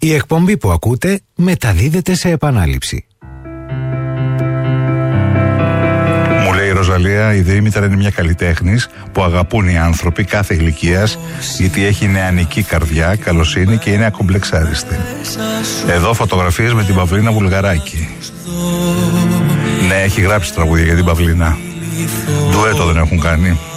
Η εκπομπή που ακούτε μεταδίδεται σε επανάληψη. Μου λέει η Ροζαλία, η Δήμητρα είναι μια καλλιτέχνης που αγαπούν οι άνθρωποι κάθε ηλικίας, γιατί έχει νεανική καρδιά, καλοσύνη και είναι ακομπλεξάριστη. Εδώ φωτογραφίες με την Παυλίνα Βουλγαράκη. Ναι, έχει γράψει τραγούδια για την Παυλίνα. Ντουέτο δεν έχουν κάνει.